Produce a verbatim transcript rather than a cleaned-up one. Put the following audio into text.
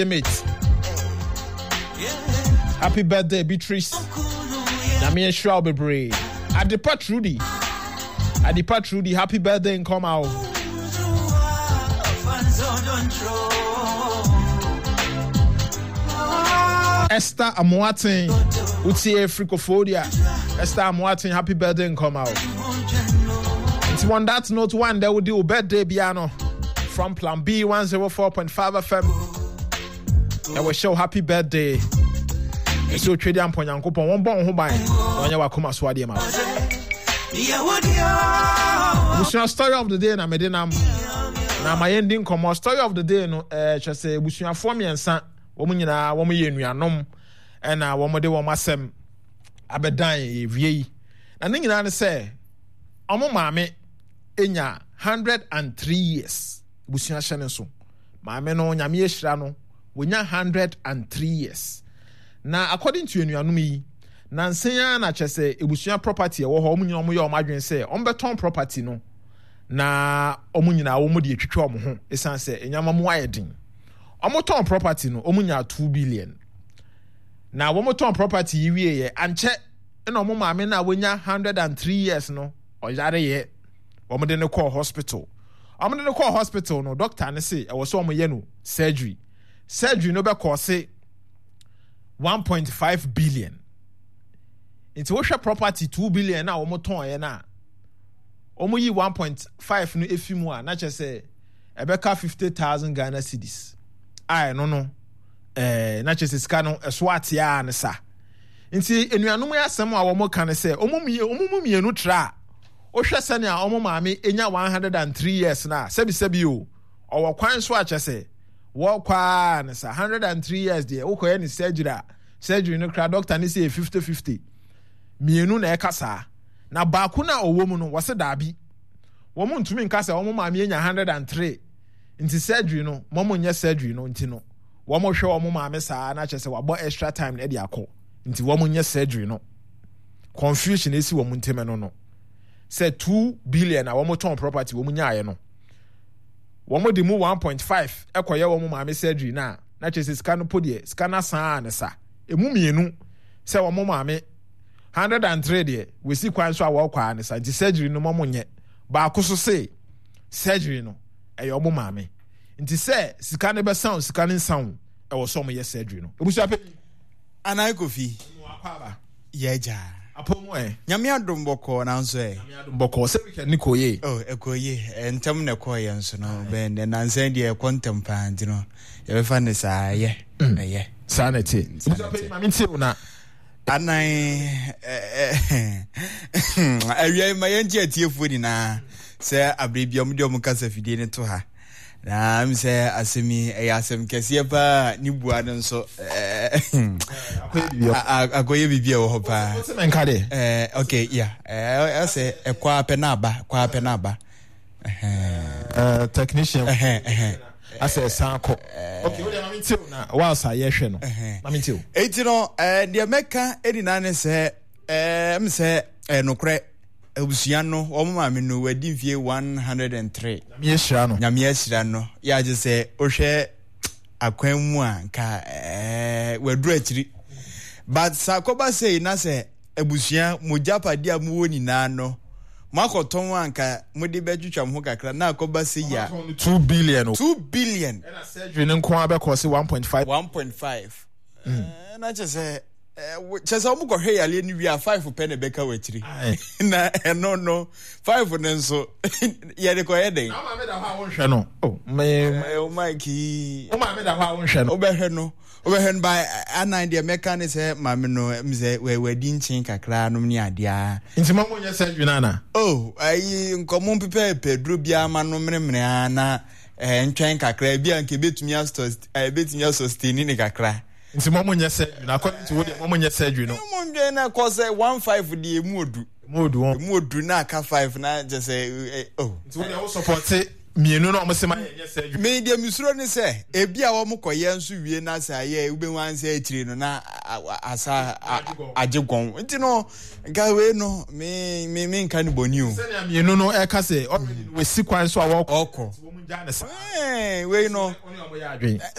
mate. Happy birthday, Beatrice. Namie Shraube Bray. Adepa Trudy. Adepa Trudy, happy birthday and come out. Esther Amoatin. Uti Africophobia. Esther Amoatin, happy birthday and come out. It's on that note, one day we'll do birthday piano from Plan B one oh four point five F M. And we show happy birthday. So trade am ponyankopon won bon ho ban onya wakoma so ade ma. Busuan story of the day na medinam na my ending come story of the day no eh chese busuafo miensa wo nyina wo ye nuanom e na wo de wo masem abedan evie yi na ne nyina ne se omo maame enya one hundred three years busuan hye ne so maame no nyame ehira no wonya one hundred three years. Na according to enuanum yi na nsenya na chese ebusua property e wo ho omunyina omo ye omadwen se ombeton property no na omunyina wo mo de etwetwe omo ho esan se enyama mo ayedin omoton property no omunya two billion na wo moton property yi wie ye anche na omo maame na wonya one hundred three years no oyare ye wo mo de ne call hospital omo de ne call hospital no doctor ne say e wo so omo ye no surgery surgery no be cause one point five billion. Into what property two billion now omo ton ye na. Omo yi one point five no efimu a na che say ebeka fifty thousand Ghana cedis. Ai no no. Eh na che say sika no eso atia ne sa. Nti enuanum ya asem a omo kan say omo mie omo mienu tra. O hwe sane a omo maame enya one hundred three years na. Sebi sebi o. Owo kwan so a che say wo kwa ne sa one hundred three years there wo koye ni surgery surgery no kra doctor ni say fifty fifty mienu na ekasa na baaku na owo mu no wo se daabi wo mu ntumi nkasa wo mu ma me nya one hundred three nti surgery no mo mo nya surgery no nti no wo mo hwe wo mu ma me sa na chese wo extra time na e dia akọ nti wo mo nya surgery no confusion esi wo mu nteme no no say two billion na wo mo ton property wo mu nya aye no womo di mu one point five ekoye womo maame surgery na na chese scan po de scanner san ne sa emu mienu se womo maame one hundred three de we si kwan so a wo kwa ne sa nti surgery no mo nye ba akoso se surgery no e yo mo maame nti se scan ne be sound scan ne sound e wo so mo ye surgery no ebusu ape anai kofi mo akwa ba yeja apomo eh nyame adom boko na nso eh nyame adom boko se weekend ni koye oh ekoye entam na koye nso no ben na nsan de kontem pant no ye be fa ne sa ye eh sanity usape mami nti una anai eh awia ma ye nti atiefu ni na se abrebiom de om kasa fidie ne to ha na mi se asemi e asem kese pa ni bua no so eh akoye bibia wo pa eh okay yeah eh say e kwa pe na aba kwa pe na aba eh technician eh eh ase sanko okay we dey mami tiu na wa sa ye hwe no mami tiu eti no eh de meka edi na ne se eh mi se eh nokre ebusuan no omo ma me no wadi mfie one hundred three nyame ehira no nyame ehira no ya je se ohwe akwan mu a nka eh waduru akiri but sakoba say na se ebusuan mojapade am woni na no makoton anka mode betwitwa mo kakra na akoba say ya two billion two billion and a surgery nko abekose one point five one point five eh na je se chese omo go hwe yale ni wi five pen beka wachiri na no no five nenso ye de ko yeden na ma me da ha won hwe no oh me o Mikey o ma me da ha won hwe no obehwe no obehwe by anan de mechanic say ma me no mze we wadi nchin kakra no ni adea nti ma mo nya surgery na na oh ayi nkomo pepe pedro bia ma no mremre ana eh ntwen kakra bia nke betumi astos eh betumi asustain ni kakra nti momo nya surgery na according to what momo nya surgery no momo nya na cause one five di emu odu emu odu emu odu na aka five na just say oh nti we dey support mienu na omsema nya surgery me dia misuro ni say ebi a wo mkoye nso wie na say ye ube wan say akire no na asa ajegon nti no gawe no me me me nka ni boni o say na mienu no e ka say already we si kwan so a wo okọ wo mu ja na sa eh we no oni omo ya adwen